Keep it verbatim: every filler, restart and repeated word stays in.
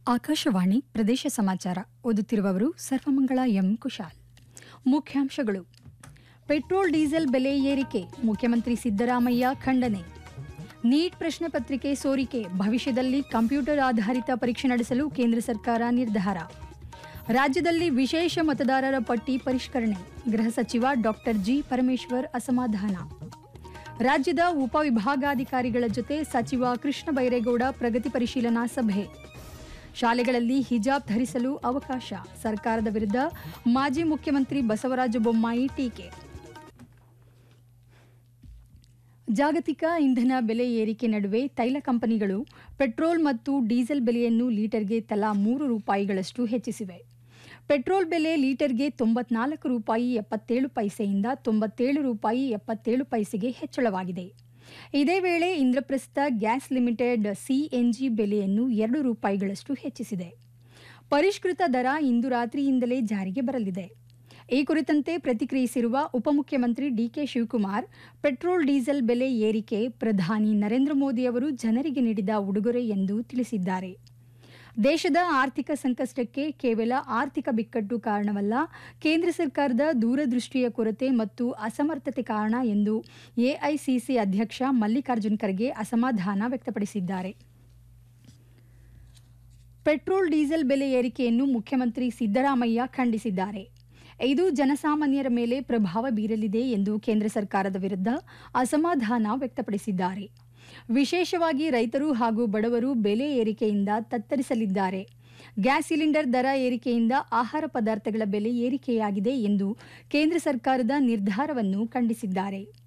ಆಕಾಶವಾಣಿ ಪ್ರದೇಶ ಸಮಾಚಾರ ಓದುತ್ತಿರುವವರು ಸರ್ವಮಂಗಳ ಎಂ ಕುಶಾಲ್. ಮುಖ್ಯಾಂಶಗಳು: ಪೆಟ್ರೋಲ್ ಡೀಸೆಲ್ ಬೆಲೆ ಏರಿಕೆ, ಮುಖ್ಯಮಂತ್ರಿ ಸಿದ್ದರಾಮಯ್ಯ ಖಂಡನೆ. ನೀಟ್ ಪ್ರಶ್ನೆ ಪತ್ರಿಕೆ ಸೋರಿಕೆ, ಭವಿಷ್ಯದಲ್ಲಿ ಕಂಪ್ಯೂಟರ್ ಆಧಾರಿತ ಪರೀಕ್ಷೆ ನಡೆಸಲು ಕೇಂದ್ರ ಸರ್ಕಾರ ನಿರ್ಧಾರ. ರಾಜ್ಯದಲ್ಲಿ ವಿಶೇಷ ಮತದಾರರ ಪಟ್ಟಿ ಪರಿಷ್ಕರಣೆ, ಗೃಹ ಸಚಿವ ಡಾಕ್ಟರ್ ಜಿ ಪರಮೇಶ್ವರ್ ಅಸಮಾಧಾನ. ರಾಜ್ಯದ ಉಪವಿಭಾಗಾಧಿಕಾರಿಗಳ ಜೊತೆ ಸಚಿವ ಕೃಷ್ಣ ಬೈರೇಗೌಡ ಪ್ರಗತಿ ಪರಿಶೀಲನಾ ಸಭೆ. ಶಾಲೆಗಳಲ್ಲಿ ಹಿಜಾಬ್ ಧರಿಸಲು ಅವಕಾಶ, ಸರ್ಕಾರದ ವಿರುದ್ಧ ಮಾಜಿ ಮುಖ್ಯಮಂತ್ರಿ ಬಸವರಾಜ ಬೊಮ್ಮಾಯಿ ಟೀಕೆ. ಜಾಗತಿಕ ಇಂಧನ ಬೆಲೆ ಏರಿಕೆ ನಡುವೆ ತೈಲ ಕಂಪನಿಗಳು ಪೆಟ್ರೋಲ್ ಮತ್ತು ಡೀಸೆಲ್ ಬೆಲೆಯನ್ನು ಲೀಟರ್ಗೆ ತಲಾ ಮೂರು ರೂಪಾಯಿಗಳಷ್ಟು ಹೆಚ್ಚಿಸಿವೆ. ಪೆಟ್ರೋಲ್ ಬೆಲೆ ಲೀಟರ್ಗೆ ತೊಂಬತ್ನಾಲ್ಕು ರೂಪಾಯಿ ಎಪ್ಪತ್ತೇಳು ಪೈಸೆಯಿಂದ ತೊಂಬತ್ತೇಳು ರೂಪಾಯಿ ಎಪ್ಪತ್ತೇಳು ಪೈಸೆಗೆ ಹೆಚ್ಚಳವಾಗಿದೆ. ಇದೇ ವೇಳೆ ಇಂದ್ರಪ್ರಸ್ಥ ಗ್ಯಾಸ್ ಲಿಮಿಟೆಡ್ ಸಿಎನ್ಜಿ ಬೆಲೆಯನ್ನು ಎರಡು ರೂಪಾಯಿಗಳಷ್ಟು ಹೆಚ್ಚಿಸಿದೆ. ಪರಿಷ್ಕೃತ ದರ ಇಂದು ರಾತ್ರಿಯಿಂದಲೇ ಜಾರಿಗೆ ಬರಲಿದೆ. ಈ ಕುರಿತಂತೆ ಪ್ರತಿಕ್ರಿಯಿಸಿರುವ ಉಪಮುಖ್ಯಮಂತ್ರಿ ಡಿಕೆ ಶಿವಕುಮಾರ್, ಪೆಟ್ರೋಲ್ ಡೀಸೆಲ್ ಬೆಲೆ ಏರಿಕೆ ಪ್ರಧಾನಿ ನರೇಂದ್ರ ಮೋದಿ ಅವರು ಜನರಿಗೆ ನೀಡಿದ ಉಡುಗೊರೆ ಎಂದು ತಿಳಿಸಿದ್ದಾರೆ. ದೇಶದ ಆರ್ಥಿಕ ಸಂಕಷ್ಟಕ್ಕೆ ಕೇವಲ ಆರ್ಥಿಕ ಬಿಕ್ಕಟ್ಟು ಕಾರಣವಲ್ಲ, ಕೇಂದ್ರ ಸರ್ಕಾರದ ದೂರದೃಷ್ಟಿಯ ಕೊರತೆ ಮತ್ತು ಅಸಮರ್ಥತೆ ಕಾರಣ ಎಂದು ಎಐಸಿಸಿ ಅಧ್ಯಕ್ಷ ಮಲ್ಲಿಕಾರ್ಜುನ್ ಖರ್ಗೆ ಅಸಮಾಧಾನ ವ್ಯಕ್ತಪಡಿಸಿದ್ದಾರೆ. ಪೆಟ್ರೋಲ್ ಡೀಸೆಲ್ ಬೆಲೆ ಏರಿಕೆಯನ್ನು ಮುಖ್ಯಮಂತ್ರಿ ಸಿದ್ದರಾಮಯ್ಯ ಖಂಡಿಸಿದ್ದಾರೆ. ಇದು ಜನಸಾಮಾನ್ಯರ ಮೇಲೆ ಪ್ರಭಾವ ಬೀರಲಿದೆ ಎಂದು ಕೇಂದ್ರ ಸರ್ಕಾರದ ವಿರುದ್ಧ ಅಸಮಾಧಾನ ವ್ಯಕ್ತಪಡಿಸಿದ್ದಾರೆ. ವಿಶೇಷವಾಗಿ ರೈತರು ಹಾಗೂ ಬಡವರು ಬೆಲೆ ಏರಿಕೆಯಿಂದ ತತ್ತರಿಸಲಿದ್ದಾರೆ. ಗ್ಯಾಸ್ ಸಿಲಿಂಡರ್ ದರ ಏರಿಕೆಯಿಂದ ಆಹಾರ ಪದಾರ್ಥಗಳ ಬೆಲೆ ಏರಿಕೆಯಾಗಿದೆ ಎಂದು ಕೇಂದ್ರ ಸರ್ಕಾರದ ನಿರ್ಧಾರವನ್ನು ಖಂಡಿಸಿದ್ದಾರೆ.